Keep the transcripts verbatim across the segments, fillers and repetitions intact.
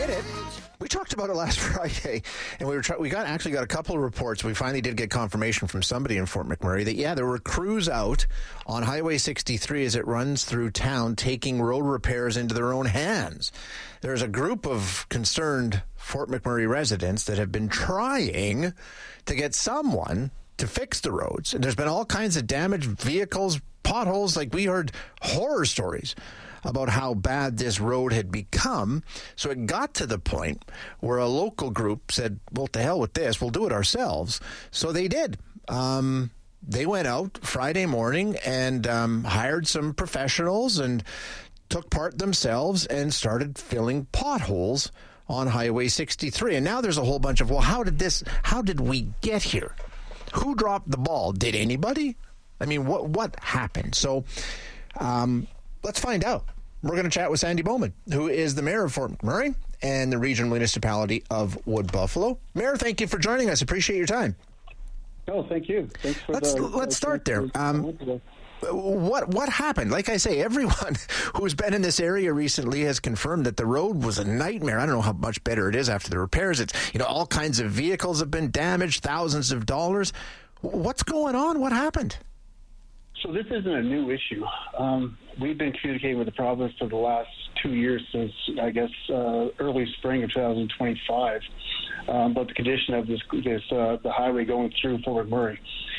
did it. We talked about it last Friday, and we were try- we got actually got a couple of reports. We finally did get confirmation from somebody in Fort McMurray that, yeah, there were crews out on Highway sixty-three as it runs through town taking road repairs into their own hands. There's a group of concerned Fort McMurray residents that have been trying to get someone to fix the roads. And there's been all kinds of damaged vehicles, potholes. Like, we heard horror stories about how bad this road had become. So it got to the point where a local group said, well, to hell with this, we'll do it ourselves. So they did. Um, they went out Friday morning and um, hired some professionals and took part themselves and started filling potholes on Highway sixty-three. And now there's a whole bunch of, well, how did this, how did we get here? Who dropped the ball? Did anybody? I mean, what what happened? So um, let's find out. We're going to chat with Sandy Bowman, who is the mayor of Fort McMurray and the regional municipality of Wood Buffalo. Mayor, thank you for joining us. Appreciate your time. Oh, thank you. Thanks for let's the, let's start there. Um, what what happened? Like I say, everyone who's been in this area recently has confirmed that the road was a nightmare. I don't know how much better it is after the repairs. It's, you know, all kinds of vehicles have been damaged, thousands of dollars. What's going on? What happened? So this isn't a new issue. Um, we've been communicating with the province for the last two years since, I guess, uh, early spring of twenty twenty-five um, about the condition of this, this uh, the highway going through Fort McMurray.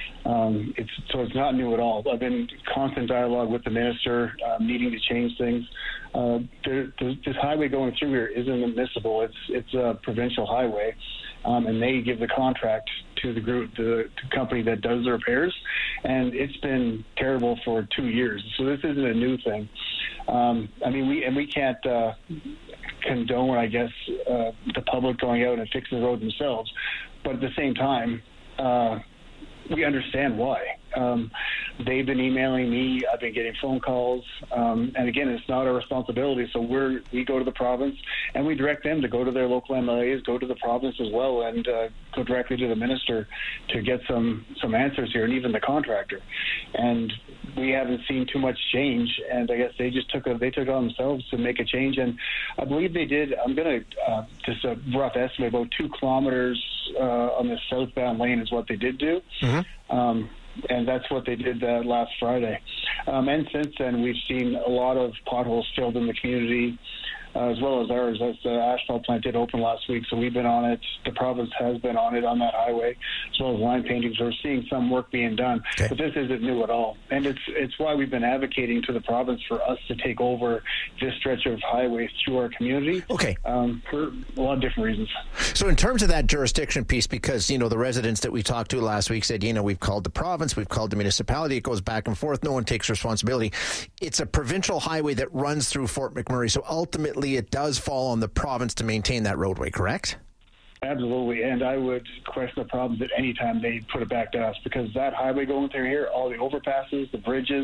Um, it's, so it's not new at all. I've been in constant dialogue with the minister, uh, needing to change things. Uh, there, this highway going through here isn't admissible. It's it's a provincial highway, um, and they give the contract to the group, the, the company that does the repairs, and it's been terrible for two years. So this isn't a new thing. Um, I mean, we and we can't uh, condone, I guess, uh, the public going out and fixing the road themselves, but at the same time, uh, we understand why. Um, they've been emailing me. I've been getting phone calls. Um, and again, it's not our responsibility. So we're, we go to the province and we direct them to go to their local M L As, go to the province as well, and uh, go directly to the minister to get some, some answers here, and even the contractor. And we haven't seen too much change. And I guess they just took a, they took it on themselves to make a change. And I believe they did, I'm going to uh, just a rough estimate, about two kilometers uh, on the southbound lane is what they did do. Mm-hmm. Um, and that's what they did uh, last Friday. Um, and since then, we've seen a lot of potholes filled in the community, uh, as well as ours. As the asphalt plant did open last week, so we've been on it. The province has been on it on that highway, as well as line paintings. We're seeing some work being done, okay. But this isn't new at all. And it's it's why we've been advocating to the province for us to take over this stretch of highway through our community. Okay. Um, for a lot of different reasons. So in terms of that jurisdiction piece, because, you know, the residents that we talked to last week said, you know, we've called the province, we've called the municipality, it goes back and forth, no one takes responsibility. It's a provincial highway that runs through Fort McMurray, so ultimately it does fall on the province to maintain that roadway, correct? Absolutely, and I would question the province at any time they put it back to us, because that highway going through here, all the overpasses, the bridges,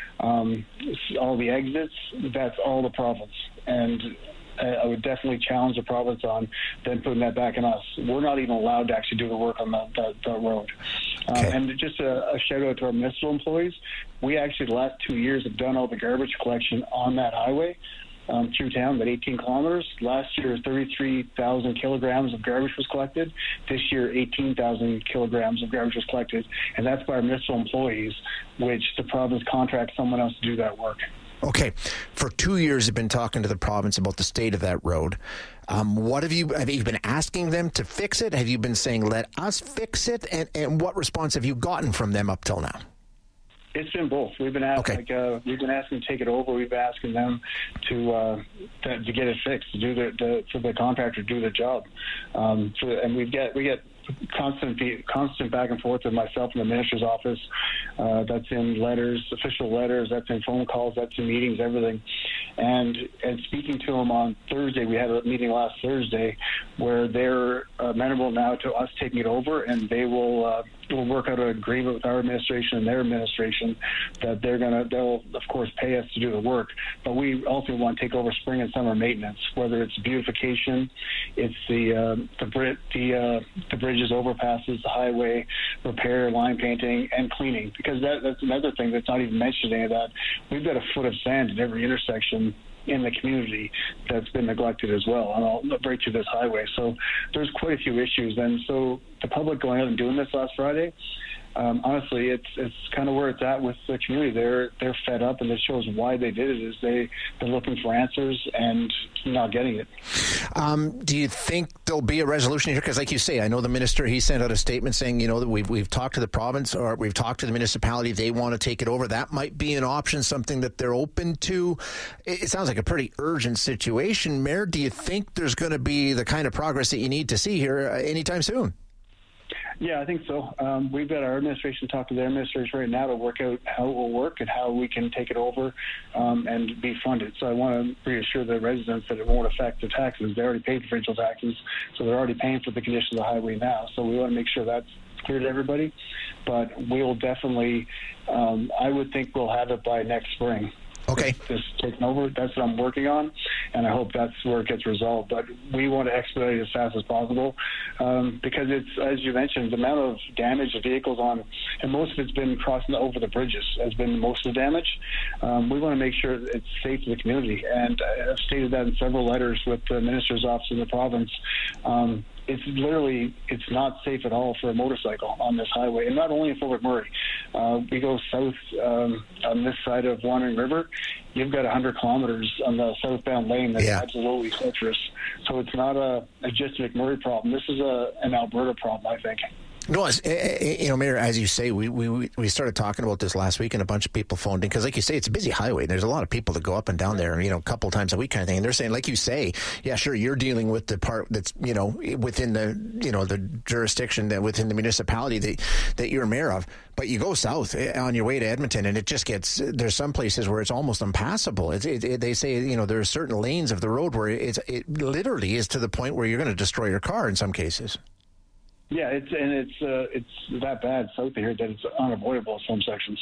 um, all the exits, that's all the province. And I would definitely challenge the province on them putting that back on us. We're not even allowed to actually do the work on that, that, that road. Okay. Um, and just a, a shout out to our municipal employees. We actually, the last two years, have done all the garbage collection on that highway um, through town, about eighteen kilometers. Last year, thirty-three thousand kilograms of garbage was collected. This year, eighteen thousand kilograms of garbage was collected. And that's by our municipal employees, which the province contracts someone else to do that work. Okay. For two years, you've been talking to the province about the state of that road. Um, what have you, have you been asking them to fix it? Have you been saying, let us fix it? And, and what response have you gotten from them up till now? It's been both. We've been asking, okay. like, uh, we've been asking to take it over. We've been asking them to uh, to, to get it fixed, to do the, the for the contractor to do the job. Um, so, and we get we get constant constant back and forth with myself and the minister's office. Uh, that's in letters, official letters. That's in phone calls. That's in meetings. Everything. And and speaking to them on Thursday, we had a meeting last Thursday where they're amenable now to us taking it over, and they will uh, will work out an agreement with our administration and their administration that they're gonna they'll of course pay us to do the work, but we also want to take over spring and summer maintenance, whether it's beautification, it's the uh, the Brit the uh, the bridges, overpasses, the highway repair, line painting, and cleaning, because that, that's another thing that's not even mentioned any of that. We've got a foot of sand in every intersection in the community that's been neglected as well, and all right through this highway. So there's quite a few issues, and so the public going out and doing this last Friday, Um, honestly, it's it's kind of where it's at with the community. They're they're fed up, and it shows why they did it. Is they they're looking for answers and not getting it. Um, do you think there'll be a resolution here? Because, like you say, I know the minister, he sent out a statement saying, you know, that we've we've talked to the province or we've talked to the municipality. They want to take it over. That might be an option, something that they're open to. It, it sounds like a pretty urgent situation, Mayor. Do you think there's going to be the kind of progress that you need to see here uh, anytime soon? Yeah, I think so. Um, we've got our administration talk to their administration right now to work out how it will work and how we can take it over um, and be funded. So I want to reassure the residents that it won't affect the taxes. They already paid provincial taxes, so they're already paying for the condition of the highway now. So we want to make sure that's clear to everybody. But we'll definitely, um, I would think we'll have it by next spring. Okay. Just taking over. That's what I'm working on, and I hope that's where it gets resolved. But we want to expedite it as fast as possible um, because it's, as you mentioned, the amount of damage the vehicles on, and most of it's been crossing over the bridges, has been most of the damage. Um, we want to make sure it's safe to the community, and I've stated that in several letters with the minister's office in the province. Um, It's literally, it's not safe at all for a motorcycle on this highway, and not only in Fort McMurray. Uh, we go south um, on this side of Wandering River. You've got one hundred kilometers on the southbound lane that's yeah. absolutely treacherous. So it's not a, a just a McMurray problem. This is a, an Alberta problem, I think. No, you know, Mayor, as you say, we, we we started talking about this last week, and a bunch of people phoned in because, like you say, it's a busy highway. There's a lot of people that go up and down there, you know, a couple times a week kind of thing. And they're saying, like you say, yeah, sure, you're dealing with the part that's, you know, within the, you know, the jurisdiction that within the municipality that that you're mayor of. But you go south on your way to Edmonton, and it just gets, there's some places where it's almost impassable. It, it, it, they say, you know, there are certain lanes of the road where it's, it literally is to the point where you're going to destroy your car in some cases. Yeah, it's and it's uh, it's that bad south of here that it's unavoidable in some sections.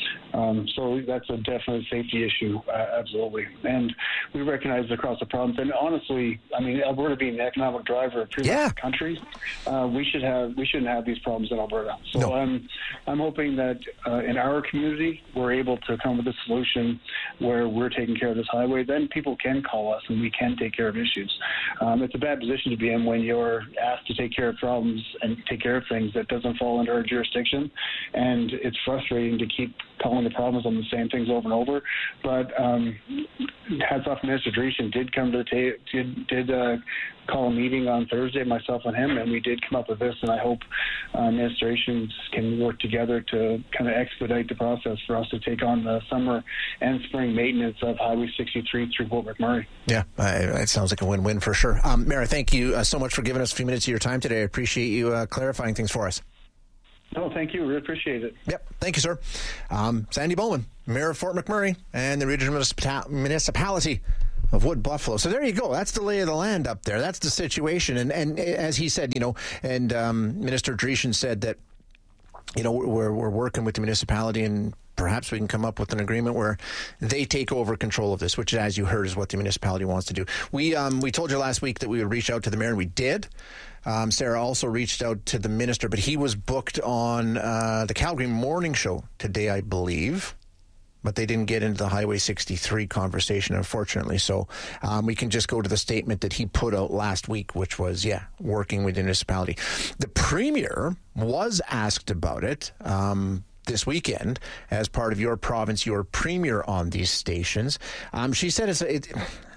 Um, so that's a definite safety issue, uh, absolutely. And we recognize it across the province. And honestly, I mean, Alberta being an economic driver of pretty yeah. much the country, uh, we should have we shouldn't have these problems in Alberta. So no. I'm I'm hoping that uh, in our community we're able to come with a solution where we're taking care of this highway. Then people can call us and we can take care of issues. Um, it's a bad position to be in when you're asked to take care of problems and take care of things that doesn't fall under our jurisdiction, and it's frustrating to keep calling the problems on the same things over and over. But um, hats off to Minister Dreeshen, did come to the ta- did did uh, call a meeting on Thursday, myself and him, and we did come up with this. And I hope uh, administrations can work together to kind of expedite the process for us to take on the summer and spring maintenance of Highway sixty-three through Fort McMurray. Yeah, uh, it sounds like a win-win for sure. Um, Mayor, thank you uh, so much for giving us a few minutes of your time today. I appreciate you uh, clarifying things for us. No, thank you. Really appreciate it. Yep. Thank you, sir. Um, Sandy Bowman, Mayor of Fort McMurray and the regional municipality of Wood Buffalo. So there you go. That's the lay of the land up there. That's the situation. And and as he said, you know, and um, Minister Dreeshen said that, you know, we're we're working with the municipality and perhaps we can come up with an agreement where they take over control of this, which, as you heard, is what the municipality wants to do. We um, we told you last week that we would reach out to the mayor, and we did. Um, Sarah also reached out to the minister, but he was booked on uh, the Calgary Morning Show today, I believe. But they didn't get into the Highway sixty-three conversation, unfortunately. So um, we can just go to the statement that he put out last week, which was, yeah, working with the municipality. The premier was asked about it um, this weekend as part of Your Province, Your Premier on these stations. Um, she said it's, it,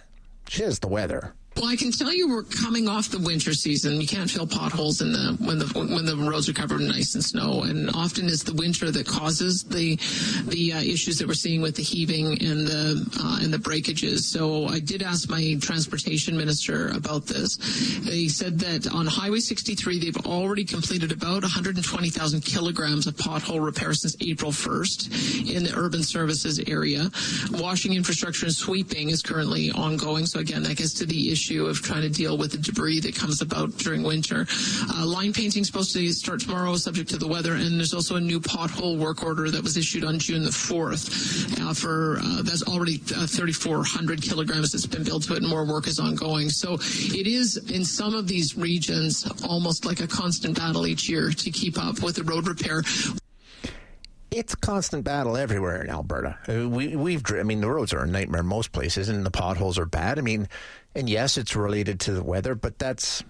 she says the weather. Well, I can tell you we're coming off the winter season. You can't fill potholes in the when the when the roads are covered in ice and snow, and often it's the winter that causes the the uh, issues that we're seeing with the heaving and the uh, and the breakages. So I did ask my transportation minister about this. He said that on Highway sixty-three they've already completed about one hundred twenty thousand kilograms of pothole repair since April first in the urban services area. Washing infrastructure and sweeping is currently ongoing. So again, that gets to the issue of trying to deal with the debris that comes about during winter. Uh, line painting is supposed to start tomorrow, subject to the weather, and there's also a new pothole work order that was issued on June the fourth. Uh, for uh, that's already uh, thirty-four hundred kilograms that's been built to it, and more work is ongoing. So it is in some of these regions almost like a constant battle each year to keep up with the road repair. it's a constant battle everywhere in Alberta. We, we've, I mean, the roads are a nightmare in most places, and the potholes are bad. I mean, and yes, it's related to the weather, but that's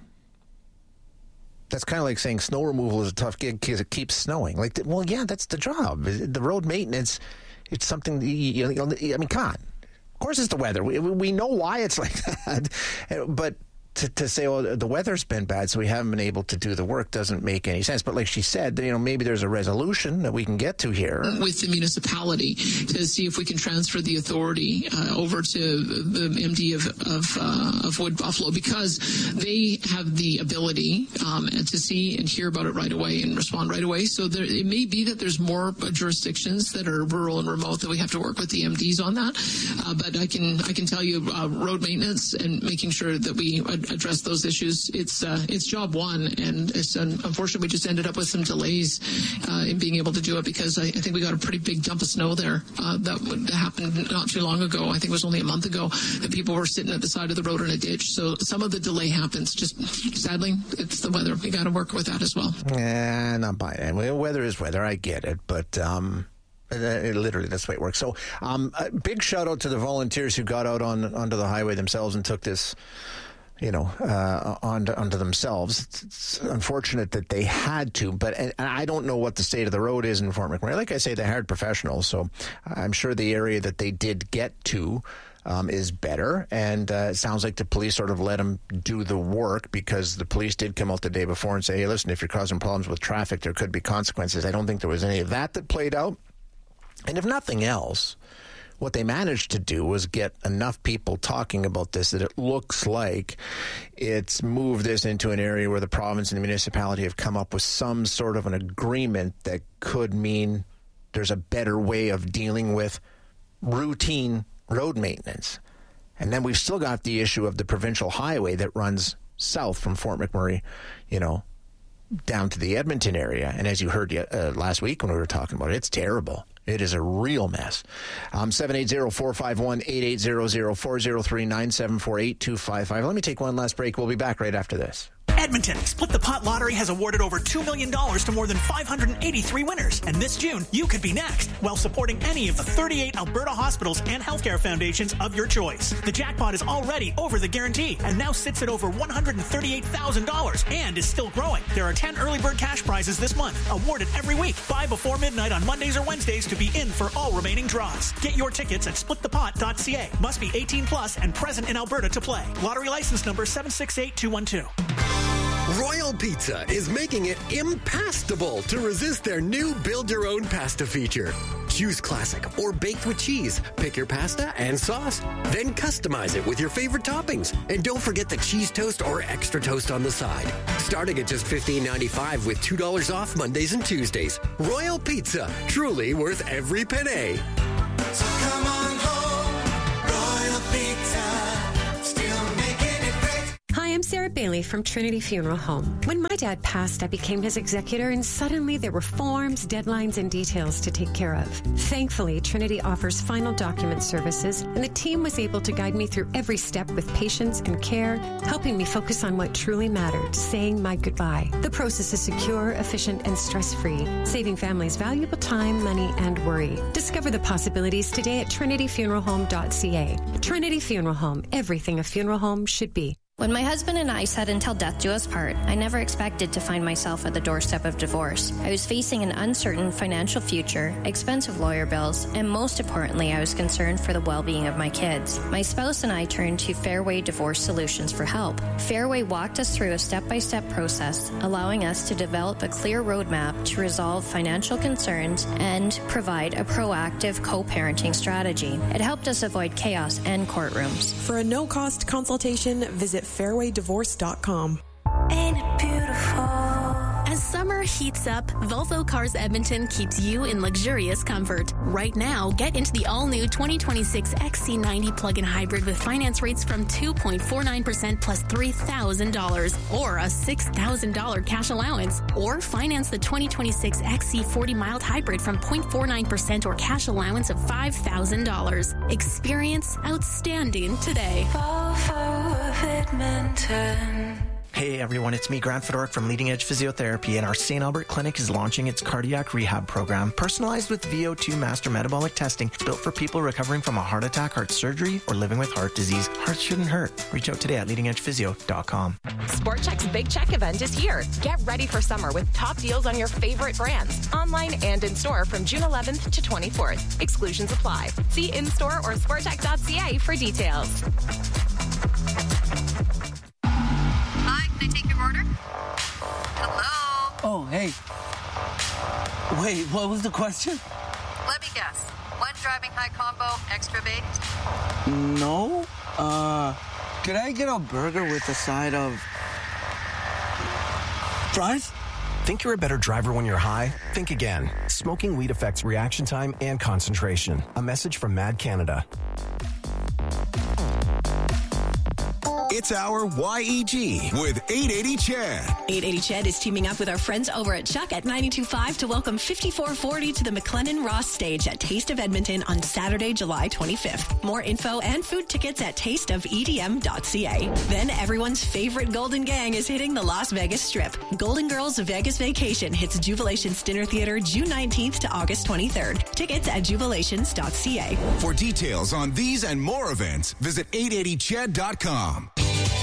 that's kind of like saying snow removal is a tough gig because it keeps snowing. Like, well, yeah, that's the job. The road maintenance, it's something. You know, I mean, come on. Of course, it's the weather. We we know why it's like that, but. To, to say, oh, the weather's been bad, so we haven't been able to do the work doesn't make any sense. But like she said, you know, maybe there's a resolution that we can get to here. With the municipality to see if we can transfer the authority uh, over to the M D of of, uh, of Wood Buffalo, because they have the ability um, to see and hear about it right away and respond right away. So there, it may be that there's more jurisdictions that are rural and remote that we have to work with the M Ds on that. Uh, but I can I can tell you uh, road maintenance and making sure that we address those issues. It's uh, it's job one, and it's um, unfortunately we just ended up with some delays uh, in being able to do it because I, I think we got a pretty big dump of snow there uh, that would happened not too long ago. I think it was only a month ago that people were sitting at the side of the road in a ditch. So some of the delay happens. Just sadly, it's the weather. We got to work with that as well. Yeah, not buying it. Well, weather is weather. I get it, but. Um It, literally, that's the way it works. So, um, a big shout out to the volunteers who got out on onto the highway themselves and took this, you know, uh, onto, onto themselves. It's, it's unfortunate that they had to, but and I don't know what the state of the road is in Fort McMurray. Like I say, they hired professionals, so I'm sure the area that they did get to um, is better. And uh, it sounds like the police sort of let them do the work because the police did come out the day before and say, hey, listen, if you're causing problems with traffic, there could be consequences. I don't think there was any of that that played out. And if nothing else, what they managed to do was get enough people talking about this that it looks like it's moved this into an area where the province and the municipality have come up with some sort of an agreement that could mean there's a better way of dealing with routine road maintenance. And then we've still got the issue of the provincial highway that runs south from Fort McMurray, you know, down to the Edmonton area. And as you heard uh, last week when we were talking about it, it's terrible. It is a real mess. Um, seven eight zero, four five one, eight eight zero zero, four zero three, nine seven four, eight two five five. Let me take one last break. We'll be back right after this. Edmonton, Split the Pot Lottery has awarded over two million dollars to more than five hundred eighty-three winners. And this June, you could be next while supporting any of the thirty-eight Alberta hospitals and healthcare foundations of your choice. The jackpot is already over the guarantee and now sits at over one hundred thirty-eight thousand dollars and is still growing. There are ten early bird cash prizes this month, awarded every week. Buy before midnight on Mondays or Wednesdays to be in for all remaining draws. Get your tickets at split the pot dot c a. Must be eighteen plus and present in Alberta to play. Lottery license number seven six eight two one two. Royal Pizza is making it impastable to resist their new build-your-own pasta feature. Choose classic or baked with cheese. Pick your pasta and sauce. Then customize it with your favorite toppings. And don't forget the cheese toast or extra toast on the side. Starting at just fifteen ninety-five with two dollars off Mondays and Tuesdays. Royal Pizza, truly worth every penny. So come on home, Royal Pizza. Hi, I'm Sarah Bailey from Trinity Funeral Home. When my dad passed, I became his executor, and suddenly there were forms, deadlines, and details to take care of. Thankfully, Trinity offers final document services, and the team was able to guide me through every step with patience and care, helping me focus on what truly mattered, saying my goodbye. The process is secure, efficient, and stress-free, saving families valuable time, money, and worry. Discover the possibilities today at trinity funeral home dot c a. Trinity Funeral Home, everything a funeral home should be. When my husband and I said until death do us part, I never expected to find myself at the doorstep of divorce. I was facing an uncertain financial future, expensive lawyer bills, and most importantly, I was concerned for the well-being of my kids. My spouse and I turned to Fairway Divorce Solutions for help. Fairway walked us through a step-by-step process, allowing us to develop a clear roadmap to resolve financial concerns and provide a proactive co-parenting strategy. It helped us avoid chaos and courtrooms. For a no-cost consultation, visit fairway divorce dot com. Ain't it beautiful? As summer heats up, Volvo Cars Edmonton keeps you in luxurious comfort. Right now, get into the all-new twenty twenty-six X C ninety plug-in hybrid with finance rates from two point four nine percent plus three thousand dollars or a six thousand dollars cash allowance. Or finance the twenty twenty-six X C forty mild hybrid from zero point four nine percent or cash allowance of five thousand dollars. Experience outstanding today. Volvo of Edmonton. Hey everyone, it's me, Grant Fedoruk from Leading Edge Physiotherapy, and our Saint Albert Clinic is launching its cardiac rehab program, personalized with V O two master metabolic testing. It's built for people recovering from a heart attack, heart surgery, or living with heart disease. Hearts shouldn't hurt. Reach out today at leading edge physio dot com. Sport Chek's Big Check event is here. Get ready for summer with top deals on your favorite brands, online and in store from June eleventh to twenty-fourth. Exclusions apply. See in-store or sport chek dot c a for details. Hi, can I take your order? Hello? Oh, hey. Wait, what was the question? Let me guess. One driving high combo, extra baked? No. Uh, could I get a burger with a side of fries? Think you're a better driver when you're high? Think again. Smoking weed affects reaction time and concentration. A message from Mad Canada. It's our Y E G with eight eighty Chad. eight eighty Chad is teaming up with our friends over at Chuck at ninety-two point five to welcome fifty-four forty to the McLennan Ross stage at Taste of Edmonton on Saturday, July twenty-fifth. More info and food tickets at taste of e d m dot c a. Then everyone's favorite Golden Gang is hitting the Las Vegas Strip. Golden Girls Vegas Vacation hits Jubilations Dinner Theater June nineteenth to August twenty-third. Tickets at jubilations dot c a. For details on these and more events, visit eight eighty chad dot com.